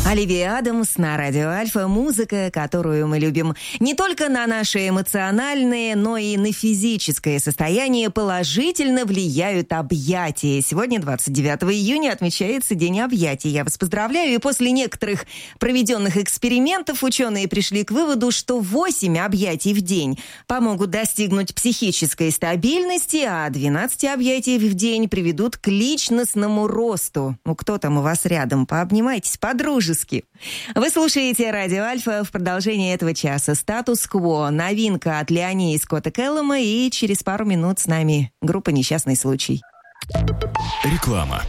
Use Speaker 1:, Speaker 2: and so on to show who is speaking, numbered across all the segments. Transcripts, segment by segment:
Speaker 1: Оливия Адамс на Радио Альфа. Музыка, которую мы любим не только на наше эмоциональное, но и на физическое состояние, положительно влияют объятия. Сегодня, 29 июня, отмечается День объятий. Я вас поздравляю. И после некоторых проведенных экспериментов ученые пришли к выводу, что 8 объятий в день помогут достигнуть психической стабильности, а 12 объятий в день приведут к личностному росту. Ну, кто там у вас рядом? Пообнимайтесь по-дружески. Вы слушаете Радио Альфа. В продолжении этого часа «Статус-кво», новинка от Леони и Скотта Келлама, и через пару минут с нами группа «Несчастный случай».
Speaker 2: Реклама.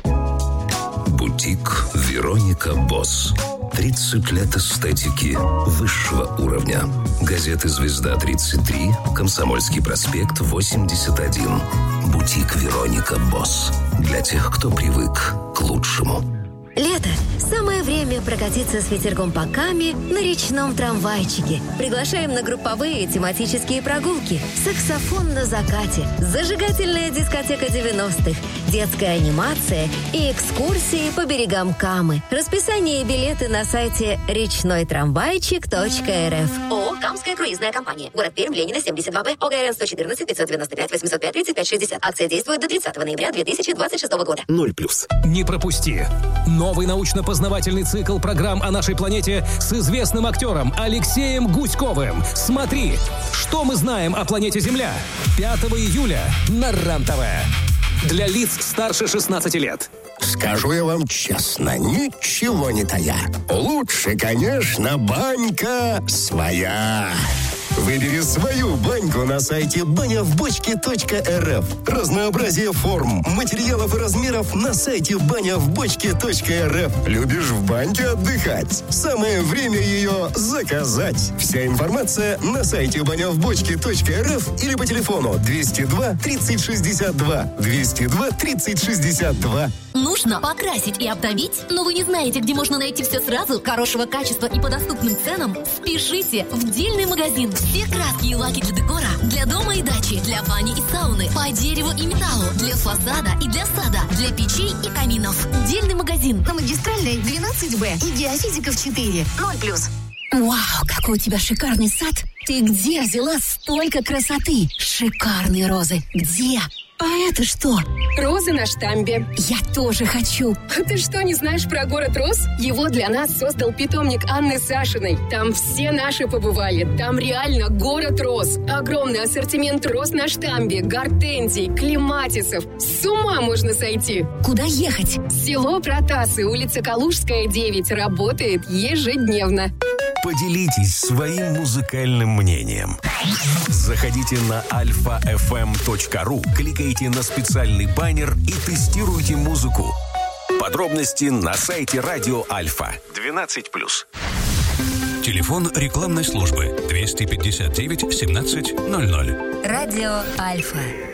Speaker 2: Бутик «Вероника Босс». 30 лет эстетики высшего уровня. Газеты «Звезда-33», «Комсомольский проспект», 81. Бутик «Вероника Босс». Для тех, кто привык к лучшему.
Speaker 3: Лето. Самое время прокатиться с ветерком по Каме на речном трамвайчике. Приглашаем на групповые тематические прогулки. Саксофон на закате, зажигательная дискотека 90-х, детская анимация и экскурсии по берегам Камы. Расписание и билеты на сайте речнойтрамвайчик.рф. ООО «Камская круизная компания». Город Пермь, Ленина, 72Б, ОГРН 114 595 805 35 60. Акция действует до 30 ноября 2026 года.
Speaker 4: 0+.
Speaker 5: Не пропусти! Новый научно-познавательный цикл программ о нашей планете с известным актером Алексеем Гуськовым. Смотри, что мы знаем о планете Земля. 5 июля на РЕН-ТВ. Для лиц старше 16 лет.
Speaker 4: Скажу я вам честно, ничего не тая. Лучше, конечно, банька своя. Выбери свою баньку на сайте банявбочке.рф. Разнообразие форм, материалов и размеров на сайте банявбочке.рф. Любишь в баньке отдыхать? Самое время ее заказать. Вся информация на сайте банявбочке.рф или по телефону 202 30 62. 202 30 62.
Speaker 6: Нужно покрасить и обновить, но вы не знаете, где можно найти все сразу, хорошего качества и по доступным ценам? Спешите в Дельный магазин. Все краски и лаки для декора, для дома и дачи, для бани и сауны, по дереву и металлу, для фасада и для сада, для печей и каминов. Дельный магазин.
Speaker 7: На Магистральной 12Б и Геофизиков 4. 0+.
Speaker 6: Вау, какой у тебя шикарный сад. Ты где взяла столько красоты? Шикарные розы. Где? А это что?
Speaker 8: Розы на штамбе.
Speaker 6: Я тоже хочу.
Speaker 8: Ты что, не знаешь про город роз? Его для нас создал питомник Анны Сашиной. Там все наши побывали. Там реально город роз. Огромный ассортимент роз на штамбе, гортензий, клематисов. С ума можно сойти.
Speaker 6: Куда ехать?
Speaker 8: Село Протасы, улица Калужская, 9. Работает ежедневно.
Speaker 2: Поделитесь своим музыкальным мнением. Заходите на alfafm.ru, кликайте на специальный баннер и тестируйте музыку. Подробности на сайте Радио Альфа. 12+. Телефон рекламной службы 259 17 00.
Speaker 3: Радио Альфа.